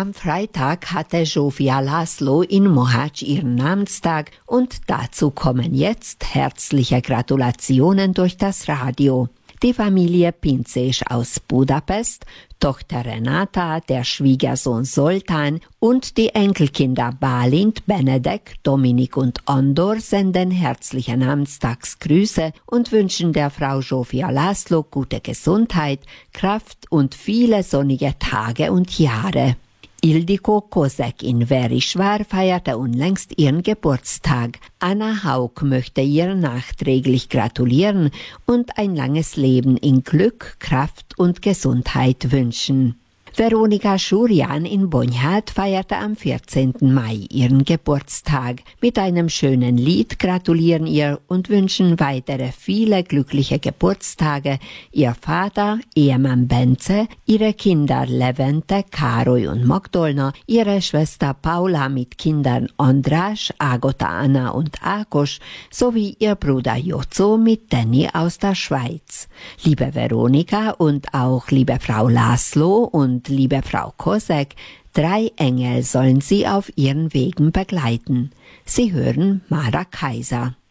Am Freitag hatte Zsófia László in Mohács ihren Namenstag und dazu kommen jetzt herzliche Gratulationen durch das Radio. Die Familie Pinczés aus Budapest, Tochter Renata, der Schwiegersohn Zoltán und die Enkelkinder Bálint, Benedek, Dominik und Andor senden herzliche Namenstagsgrüße und wünschen der Frau Zsófia László gute Gesundheit, Kraft und viele sonnige Tage und Jahre. Ildikó Kozek in Verisvár feierte unlängst ihren Geburtstag. Anna Haug möchte ihr nachträglich gratulieren und ein langes Leben in Glück, Kraft und Gesundheit wünschen. Veronika Schurian in Bonyhard feierte am 14. Mai ihren Geburtstag. Mit einem schönen Lied gratulieren ihr und wünschen weitere viele glückliche Geburtstage ihr Vater, Ehemann Bence, ihre Kinder Levente, Károly und Magdolna, ihre Schwester Paula mit Kindern András, Agota, Anna und Ákos sowie ihr Bruder Jocó mit Danny aus der Schweiz. Liebe Veronika und auch liebe Frau László und liebe Frau Kozek, 3 Engel sollen Sie auf Ihren Wegen begleiten. Sie hören Mara Kaiser.